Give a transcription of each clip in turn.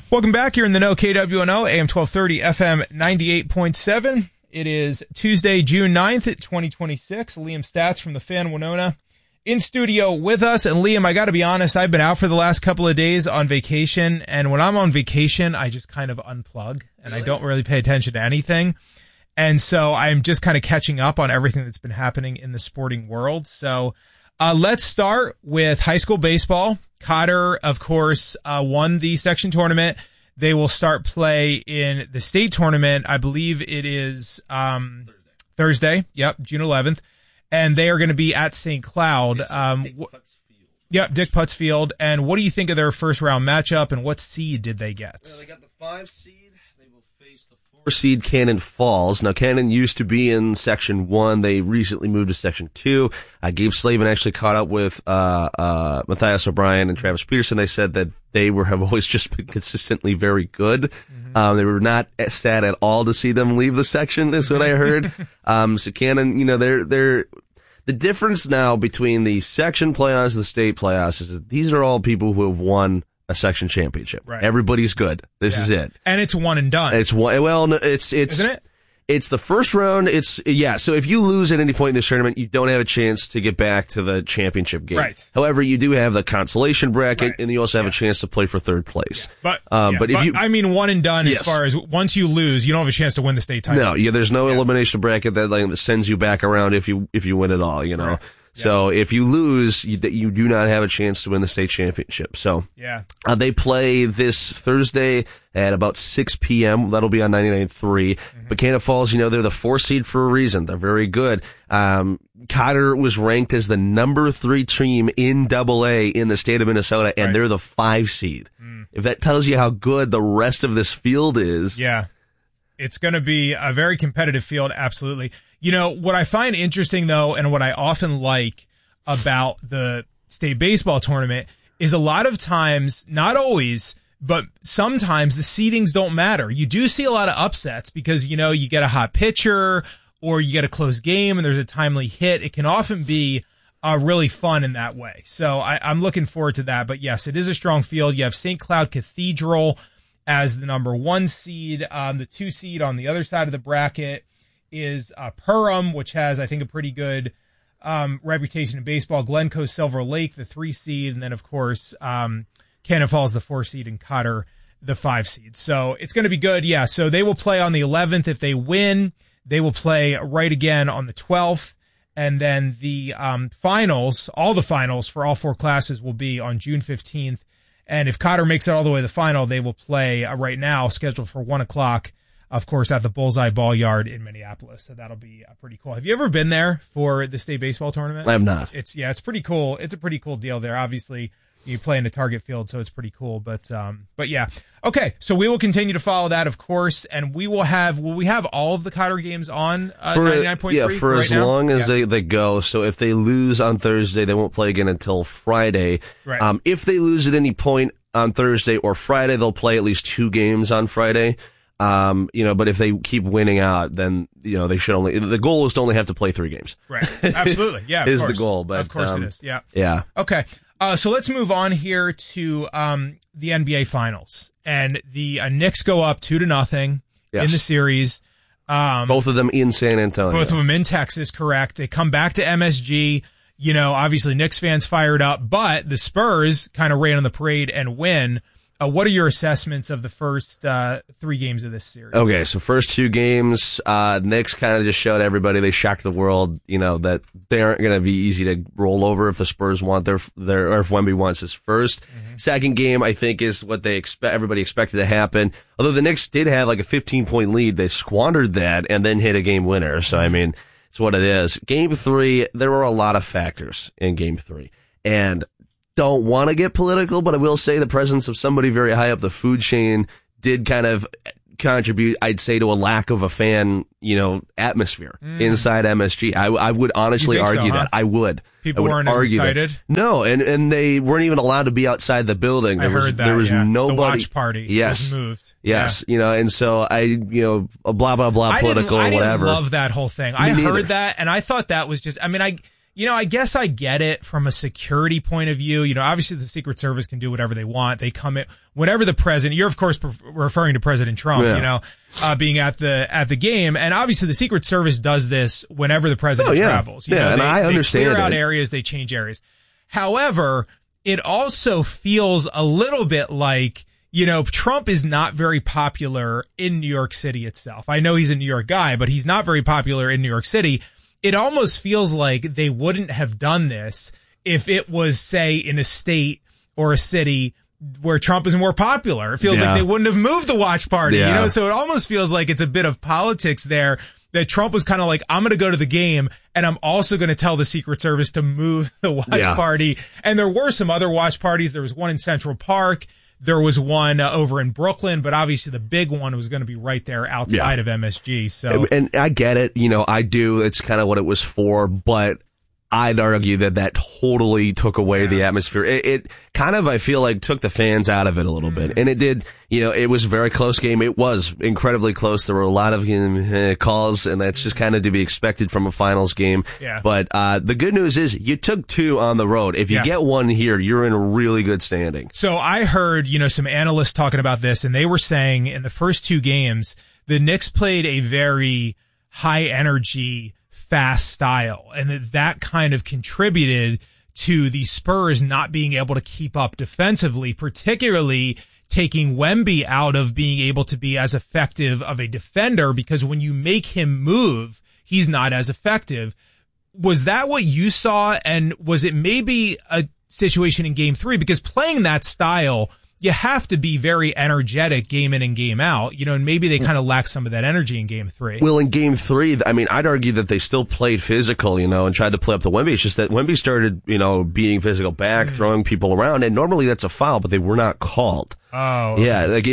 Welcome back. You're in the know, KWNO, AM 1230, FM 98.7. It is Tuesday, June 9th, 2026. Liam Stats from the Fan Winona in studio with us. And Liam, I got to be honest, I've been out for the last couple of days on vacation. And when I'm on vacation, I just kind of unplug and I don't really pay attention to anything. And so I'm just kind of catching up on everything that's been happening in the sporting world. So let's start with high school baseball. Cotter, of course, won the section tournament. They will start play in the state tournament. I believe it is Thursday. Yep, June 11th. And they are going to be at St. Cloud. Dick Putz Field. Yep, Dick Putz Field. And what do you think of their first round matchup, and what seed did they get? Well, they got the 5 seed. They will face the 4 seed Cannon Falls. Now, Cannon used to be in Section 1. They recently moved to Section 2. Gabe Slavin actually caught up with Matthias O'Brien and Travis Peterson. They said that they have always just been consistently very good. They were not sad at all to see them leave the section, is what I heard. So Cannon, they're the difference now between the section playoffs and the state playoffs is that these are all people who have won a section championship. Right. Everybody's good. This is it. And it's one and done. It's one. Well, it's isn't it? It's the first round. So if you lose at any point in this tournament, you don't have a chance to get back to the championship game. Right. However, you do have the consolation bracket, and you also have a chance to play for third place. Yeah. But if you, I mean, one and done as far as once you lose, you don't have a chance to win the state title. No, there's no elimination bracket that sends you back around if you win it all, Right. So if you lose, you do not have a chance to win the state championship. So they play this Thursday at about 6 p.m. That'll be on 99.3. But Cannon Falls, they're the 4 seed for a reason. They're very good. Cotter was ranked as the number 3 team in AA in the state of Minnesota, and they're the 5 seed. If that tells you how good the rest of this field is. Yeah. It's going to be a very competitive field, absolutely. What I find interesting, though, and what I often like about the state baseball tournament is a lot of times, not always, but sometimes the seedings don't matter. You do see a lot of upsets because, you get a hot pitcher or you get a close game and there's a timely hit. It can often be really fun in that way. So I'm looking forward to that. But, yes, it is a strong field. You have St. Cloud Cathedral as the number 1 seed. The 2 seed on the other side of the bracket is Perham, which has, I think, a pretty good reputation in baseball. Glencoe Silver Lake, the 3 seed. And then, of course, Cannon Falls, the 4 seed, and Cotter, the 5 seed. So it's going to be good. Yeah, so they will play on the 11th. If they win, they will play right again on the 12th. And then the finals, all the finals for all 4 classes will be on June 15th. And if Cotter makes it all the way to the final, they will play right now, scheduled for 1 o'clock, of course, at the Bullseye Ball Yard in Minneapolis. So that'll be pretty cool. Have you ever been there for the state baseball tournament? I have not. It's pretty cool. It's a pretty cool deal there. Obviously, you play in a target field, so it's pretty cool. But yeah. Okay, so we will continue to follow that, of course, and will we have all of the Cotter games on 99.3? Yeah, for as long as they go. So if they lose on Thursday, they won't play again until Friday. Right. If they lose at any point on Thursday or Friday, they'll play at least 2 games on Friday. But if they keep winning out, then, they should the goal is to only have to play 3 games. Right. Absolutely. Yeah. Is the goal. But of course it is. Yeah. Yeah. Okay. So let's move on here to the NBA Finals, and the Knicks go up 2-0 in the series. Both of them in San Antonio. Both of them in Texas, correct. They come back to MSG. Obviously Knicks fans fired up, but the Spurs kind of ran on the parade and win. What are your assessments of the first 3 games of this series? Okay, so first 2 games, Knicks kind of just showed everybody, they shocked the world, that they aren't going to be easy to roll over if the Spurs want or if Wemby wants his first. Second game, I think, is what everybody expected to happen. Although the Knicks did have like a 15-point lead, they squandered that and then hit a game winner. So, I mean, it's what it is. Game 3, there were a lot of factors in Game 3. And don't want to get political, but I will say the presence of somebody very high up the food chain did kind of contribute, I'd say, to a lack of a fan, atmosphere inside MSG. I would honestly argue that. I would. People weren't as excited? No, and they weren't even allowed to be outside the building. I heard that. There was nobody. The watch party was moved. Yes, and so blah, blah, blah, political, I didn't whatever. love that whole thing. I heard that, and I thought that was just, I guess I get it from a security point of view. Obviously the Secret Service can do whatever they want. They come in, whatever the president, you're of course referring to President Trump, being at the game. And obviously the Secret Service does this whenever the president travels. And I understand they clear out areas, they change areas. However, it also feels a little bit like, Trump is not very popular in New York City itself. I know he's a New York guy, but he's not very popular in New York City. It almost feels like they wouldn't have done this if it was, say, in a state or a city where Trump is more popular. It feels like they wouldn't have moved the watch party, So it almost feels like it's a bit of politics there, that Trump was kind of like, I'm going to go to the game and I'm also going to tell the Secret Service to move the watch party. And there were some other watch parties. There was one in Central Park. There was one over in Brooklyn, but obviously the big one was going to be right there outside of MSG. So, and I get it. I do. It's kind of what it was for, but I'd argue that totally took away the atmosphere. It kind of, I feel like, took the fans out of it a little bit. And it did, it was a very close game. It was incredibly close. There were a lot of calls, and that's just kind of to be expected from a finals game. Yeah. But the good news is you took 2 on the road. If you get 1 here, you're in a really good standing. So I heard, some analysts talking about this, and they were saying in the first 2 games, the Knicks played a very high energy, fast style, and that kind of contributed to the Spurs not being able to keep up defensively, particularly taking Wemby out of being able to be as effective of a defender, because when you make him move, he's not as effective. Was that what you saw? And was it maybe a situation in game 3? Because playing that style, you have to be very energetic game in and game out, and maybe they kind of lack some of that energy in game 3. Well, in game 3, I mean, I'd argue that they still played physical, and tried to play up to Wemby. It's just that Wemby started, being physical back, throwing people around, and normally that's a foul, but they were not called. Oh, okay.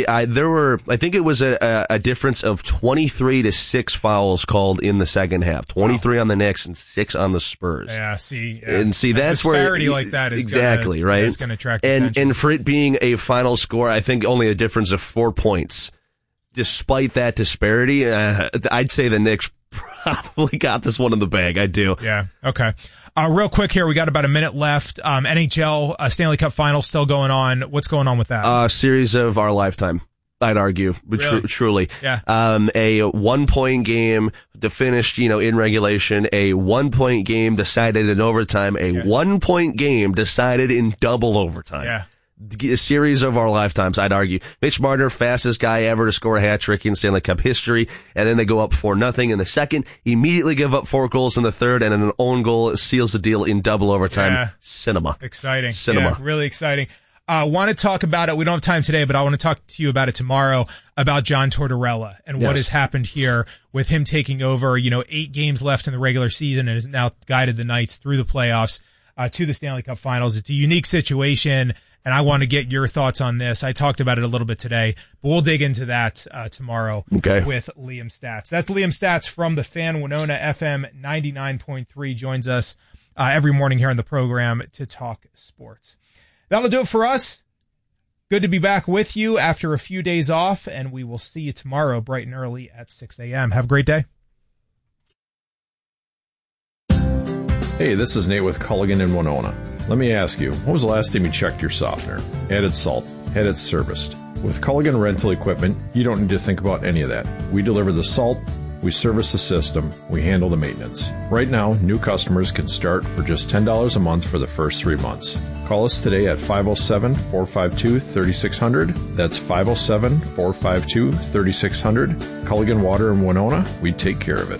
Yeah. I think it was a difference of 23 to 6 fouls called in the second half. 23 on the Knicks and 6 on the Spurs. Yeah, see. And that's where disparity like that is exactly gonna, right. It's going to attract attention. And for it being a final score, I think only a difference of 4 points. Despite that disparity, I'd say the Knicks probably got this one in the bag. I do. Yeah. Okay. Real quick here, we got about a minute left. NHL Stanley Cup Final still going on. What's going on with that? Series of our lifetime, I'd argue, but really? Truly. Yeah. A 1-point game finished, in regulation, a 1-point game decided in overtime, a 1-point game decided in double overtime. Yeah. A series of our lifetimes, I'd argue. Mitch Marner, fastest guy ever to score a hat trick in Stanley Cup history, and then they go up 4-0 in the second, immediately give up 4 goals in the third, and an own goal seals the deal in double overtime. Yeah. Cinema. Exciting. Cinema. Yeah, really exciting. Want to talk about it. We don't have time today, but I want to talk to you about it tomorrow, about John Tortorella and what has happened here with him taking over, 8 games left in the regular season and has now guided the Knights through the playoffs, to the Stanley Cup Finals. It's a unique situation, and I want to get your thoughts on this. I talked about it a little bit today, but we'll dig into that tomorrow with Liam Stats. That's Liam Stats from the Fan. Winona FM 99.3 joins us every morning here on the program to talk sports. That'll do it for us. Good to be back with you after a few days off, and we will see you tomorrow bright and early at 6 a.m. Have a great day. Hey, this is Nate with Culligan in Winona. Let me ask you, when was the last time you checked your softener, added salt, had it serviced? With Culligan Rental Equipment, you don't need to think about any of that. We deliver the salt, we service the system, we handle the maintenance. Right now, new customers can start for just $10 a month for the first 3 months. Call us today at 507-452-3600. That's 507-452-3600. Culligan Water in Winona, we take care of it.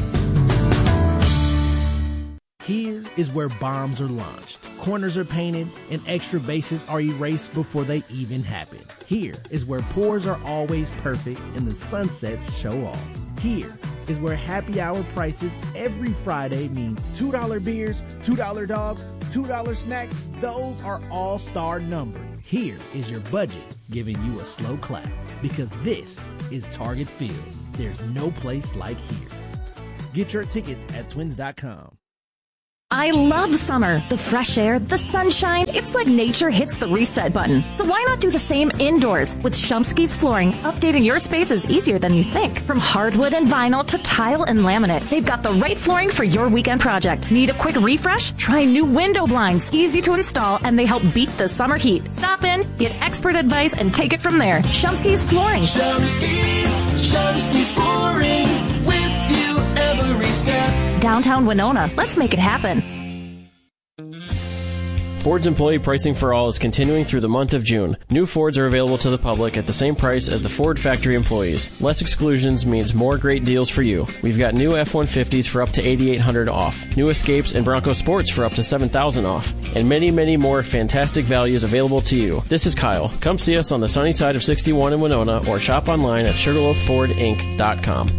Here is where bombs are launched, corners are painted, and extra bases are erased before they even happen. Here is where pours are always perfect and the sunsets show off. Here is where happy hour prices every Friday means $2 beers, $2 dogs, $2 snacks. Those are all-star numbered. Here is your budget giving you a slow clap, because this is Target Field. There's no place like here. Get your tickets at twins.com. I love summer. The fresh air, the sunshine. It's like nature hits the reset button. So why not do the same indoors? With Shumsky's Flooring, updating your space is easier than you think. From hardwood and vinyl to tile and laminate, they've got the right flooring for your weekend project. Need a quick refresh? Try new window blinds. Easy to install, and they help beat the summer heat. Stop in, get expert advice, and take it from there. Shumsky's Flooring. Shumsky's Flooring. With you every step. Downtown Winona. Let's make it happen. Ford's employee pricing for all is continuing through the month of June. New Fords are available to the public at the same price as the Ford factory employees. Less exclusions means more great deals for you. We've got new F-150s for up to $8,800 off, new Escapes and Bronco Sports for up to $7,000 off, and many, many more fantastic values available to you. This is Kyle. Come see us on the sunny side of 61 in Winona or shop online at SugarloafFordInc.com.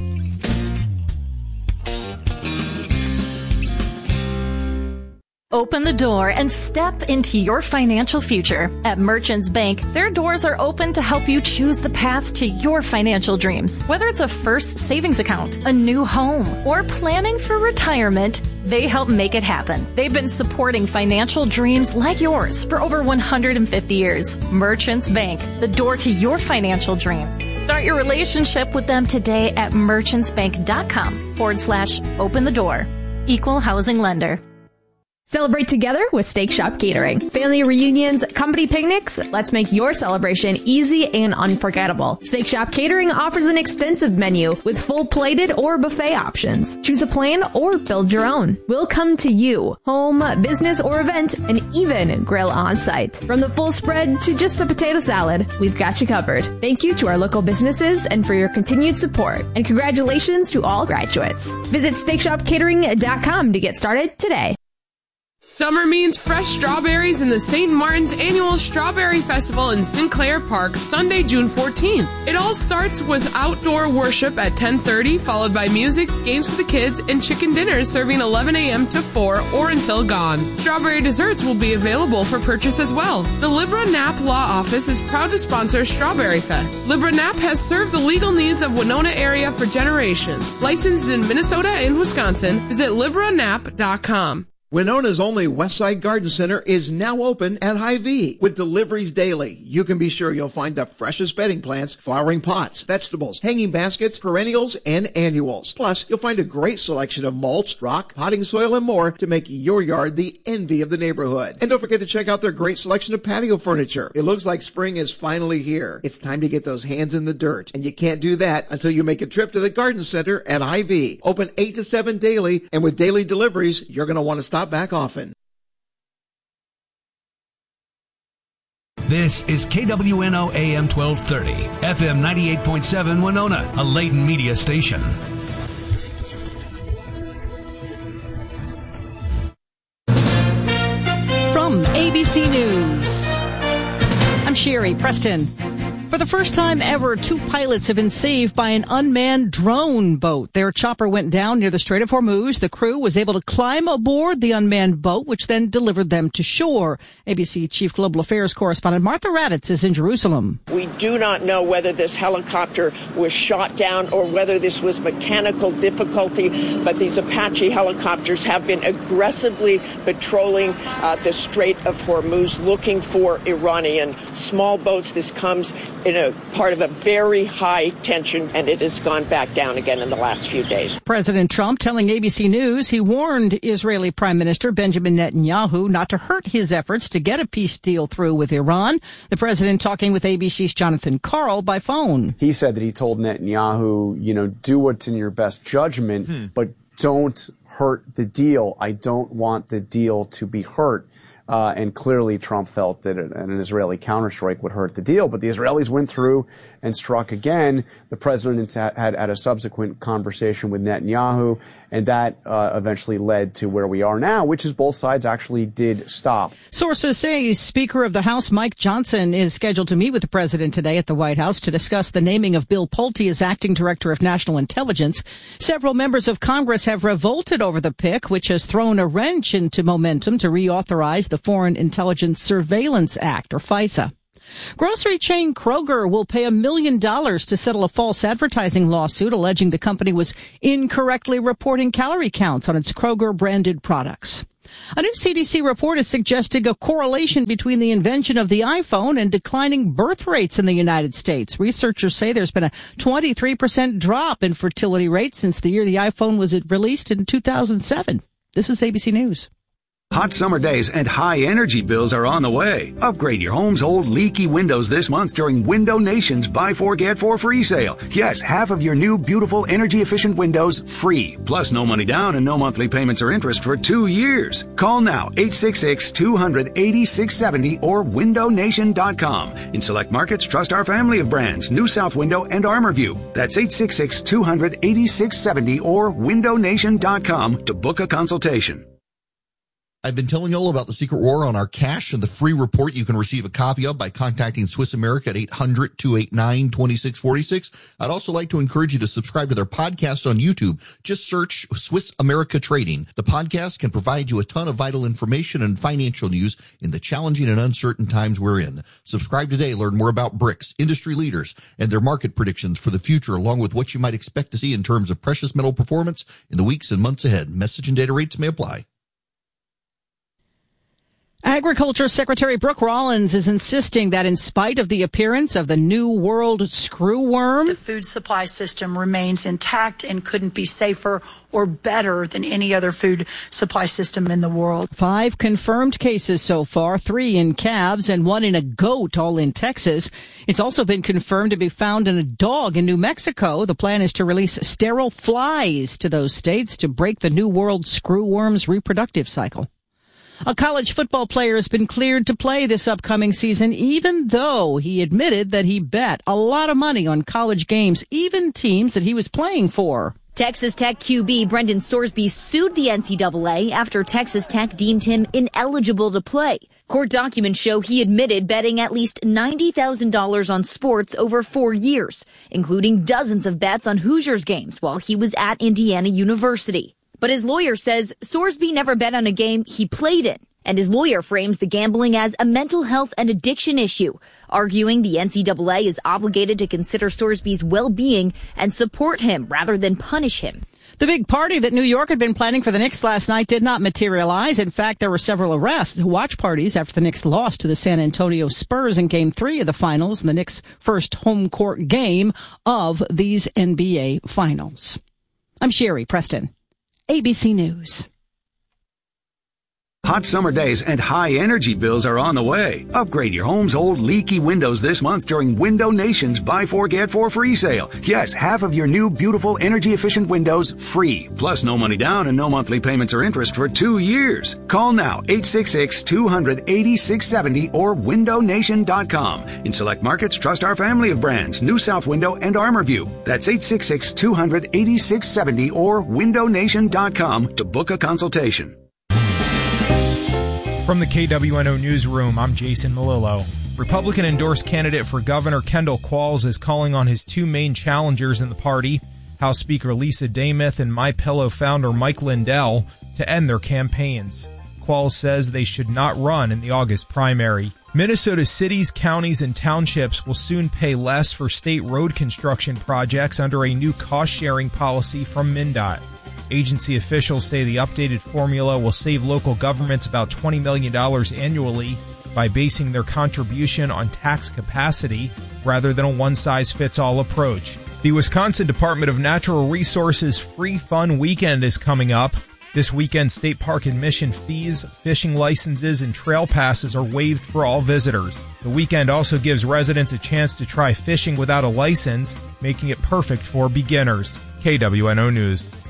Open the door and step into your financial future. At Merchants Bank, their doors are open to help you choose the path to your financial dreams. Whether it's a first savings account, a new home, or planning for retirement, they help make it happen. They've been supporting financial dreams like yours for over 150 years. Merchants Bank, the door to your financial dreams. Start your relationship with them today at merchantsbank.com/open the door. Equal housing lender. Celebrate together with Steak Shop Catering. Family reunions, company picnics, let's make your celebration easy and unforgettable. Steak Shop Catering offers an extensive menu with full plated or buffet options. Choose a plan or build your own. We'll come to you, home, business, or event, and even grill on site. From the full spread to just the potato salad, we've got you covered. Thank you to our local businesses and for your continued support. And congratulations to all graduates. Visit SteakShopCatering.com to get started today. Summer means fresh strawberries in the St. Martin's Annual Strawberry Festival in Sinclair Park, Sunday, June 14th. It all starts with outdoor worship at 10:30, followed by music, games for the kids, and chicken dinners serving 11 a.m. to 4 or until gone. Strawberry desserts will be available for purchase as well. The Libra Knapp Law Office is proud to sponsor Strawberry Fest. Libra Knapp has served the legal needs of Winona area for generations. Licensed in Minnesota and Wisconsin, visit LibraKnapp.com. Winona's only Westside Garden Center is now open at Hy-Vee. With deliveries daily, you can be sure you'll find the freshest bedding plants, flowering pots, vegetables, hanging baskets, perennials, and annuals. Plus, you'll find a great selection of mulch, rock, potting soil, and more to make your yard the envy of the neighborhood. And don't forget to check out their great selection of patio furniture. It looks like spring is finally here. It's time to get those hands in the dirt, and you can't do that until you make a trip to the Garden Center at Hy-Vee. Open 8 to 7 daily, and with daily deliveries, you're going to want to stop back often. This is KWNO AM 1230, FM 98.7 Winona, a Layton media station. From ABC News, I'm Sherry Preston. For the first time ever, 2 pilots have been saved by an unmanned drone boat. Their chopper went down near the Strait of Hormuz. The crew was able to climb aboard the unmanned boat, which then delivered them to shore. ABC Chief Global Affairs correspondent Martha Raddatz is in Jerusalem. We do not know whether this helicopter was shot down or whether this was mechanical difficulty, but these Apache helicopters have been aggressively patrolling the Strait of Hormuz looking for Iranian small boats. This comes in a part of a very high tension, and it has gone back down again in the last few days. President Trump telling ABC News he warned Israeli Prime Minister Benjamin Netanyahu not to hurt his efforts to get a peace deal through with Iran. The president talking with ABC's Jonathan Karl by phone. He said that he told Netanyahu, do what's in your best judgment, but don't hurt the deal. I don't want the deal to be hurt. And clearly Trump felt that an Israeli counterstrike would hurt the deal. But the Israelis went through and struck again. The president had a subsequent conversation with Netanyahu, and that eventually led to where we are now, which is both sides actually did stop. Sources say Speaker of the House Mike Johnson is scheduled to meet with the president today at the White House to discuss the naming of Bill Pulte as acting director of national intelligence. Several members of Congress have revolted over the pick, which has thrown a wrench into momentum to reauthorize the Foreign Intelligence Surveillance Act, or FISA. Grocery chain Kroger will pay $1 million to settle a false advertising lawsuit alleging the company was incorrectly reporting calorie counts on its Kroger-branded products. A new CDC report is suggesting a correlation between the invention of the iPhone and declining birth rates in the United States. Researchers say there's been a 23% drop in fertility rates since the year the iPhone was released in 2007. This is ABC News. Hot summer days and high energy bills are on the way. Upgrade your home's old leaky windows this month during Window Nation's Buy 4 Get 4 free sale. Yes, half of your new beautiful energy efficient windows free. Plus no money down and no monthly payments or interest for 2 years. Call now 866-200-8670 or windownation.com. In select markets, trust our family of brands, New South Window and ArmorView. That's 866-200-8670 or windownation.com to book a consultation. I've been telling you all about the secret war on our cash and the free report you can receive a copy of by contacting Swiss America at 800-289-2646. I'd also like to encourage you to subscribe to their podcast on YouTube. Just search Swiss America Trading. The podcast can provide you a ton of vital information and financial news in the challenging and uncertain times we're in. Subscribe today. Learn more about BRICS, industry leaders, and their market predictions for the future, along with what you might expect to see in terms of precious metal performance in the weeks and months ahead. Message and data rates may apply. Agriculture Secretary Brooke Rollins is insisting that in spite of the appearance of the New World screwworm, the food supply system remains intact and couldn't be safer or better than any other food supply system in the world. 5 confirmed cases so far, 3 in calves and 1 in a goat, all in Texas. It's also been confirmed to be found in a dog in New Mexico. The plan is to release sterile flies to those states to break the New World screwworm's reproductive cycle. A college football player has been cleared to play this upcoming season, even though he admitted that he bet a lot of money on college games, even teams that he was playing for. Texas Tech QB Brendan Sorsby sued the NCAA after Texas Tech deemed him ineligible to play. Court documents show he admitted betting at least $90,000 on sports over 4 years, including dozens of bets on Hoosiers games while he was at Indiana University. But his lawyer says Sorsby never bet on a game he played in, and his lawyer frames the gambling as a mental health and addiction issue, arguing the NCAA is obligated to consider Sorsby's well-being and support him rather than punish him. The big party that New York had been planning for the Knicks last night did not materialize. In fact, there were several arrests, watch parties after the Knicks lost to the San Antonio Spurs in Game 3 of the Finals, and the Knicks' first home court game of these NBA Finals. I'm Sherry Preston. ABC News. Hot summer days and high energy bills are on the way. Upgrade your home's old leaky windows this month during Window Nation's Buy 4 Get 4 free sale. Yes, half of your new beautiful energy efficient windows free. Plus no money down and no monthly payments or interest for 2 years. Call now 866-200-8670 or windownation.com. In select markets, trust our family of brands, New South Window and ArmorView. That's 866-200-8670 or windownation.com to book a consultation. From the KWNO Newsroom, I'm Jason Melillo. Republican-endorsed candidate for governor Kendall Qualls is calling on his 2 main challengers in the party, House Speaker Lisa Dameth and MyPillow founder Mike Lindell, to end their campaigns. Qualls says they should not run in the August primary. Minnesota's cities, counties, and townships will soon pay less for state road construction projects under a new cost-sharing policy from MnDOT. Agency officials say the updated formula will save local governments about $20 million annually by basing their contribution on tax capacity rather than a one-size-fits-all approach. The Wisconsin Department of Natural Resources Free Fun Weekend is coming up. This weekend, state park admission fees, fishing licenses, and trail passes are waived for all visitors. The weekend also gives residents a chance to try fishing without a license, making it perfect for beginners. KWNO News.